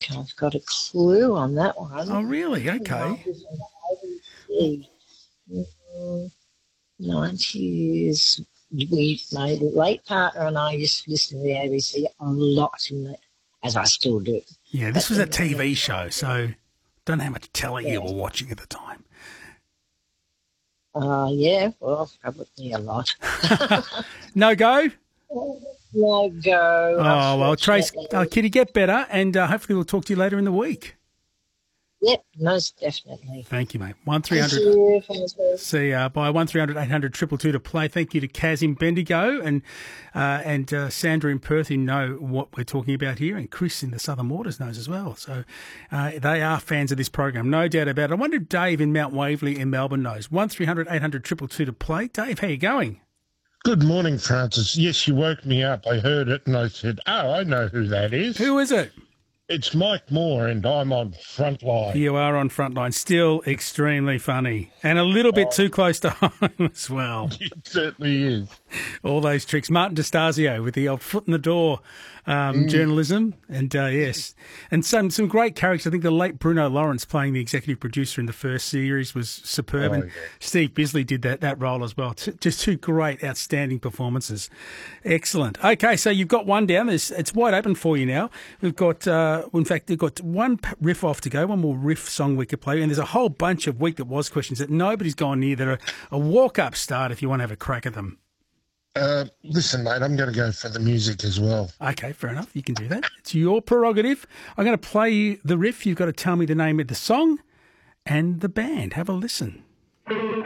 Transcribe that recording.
think I've got a clue on that one. Oh, really? Okay. 90s. My late partner and I used to listen to the ABC a lot, as I still do. Yeah, this was a TV show, so don't know how much telly you were watching at the time. Yeah, well, probably a lot. No go? No go. Oh, well, Trace, Kitty, get better, and hopefully we'll talk to you later in the week. Yep, most definitely. Thank you, mate. 1300. See, by 1300 800 222 to play. Thank you to Kaz in Bendigo and Sandra in Perth, who know what we're talking about here, and Chris in the Southern Waters knows as well. So they are fans of this program, no doubt about it. I wonder if Dave in Mount Waverley in Melbourne knows. 1300 800 222 to play. Dave, how you going? Good morning, Francis. Yes, you woke me up. I heard it and I said, oh, I know who that is. Who is it? It's Mike Moore and I'm on Frontline. You are on Frontline. Still extremely funny and a little bit too close to home as well. It certainly is. All those tricks. Martin DeStasio with the old foot in the door journalism. And, yes, and some great characters. I think the late Bruno Lawrence playing the executive producer in the first series was superb. And Steve Bisley did that role as well. Just two great, outstanding performances. Excellent. Okay, so you've got one down. It's wide open for you now. We've got, in fact, we've got one riff off to go, one more riff song we could play. And there's a whole bunch of Week That Was questions that nobody's gone near that are a walk-up start if you want to have a crack at them. Listen, mate, I'm going to go for the music as well. Okay, fair enough. You can do that. It's your prerogative. I'm going to play you the riff. You've got to tell me the name of the song and the band. Have a listen.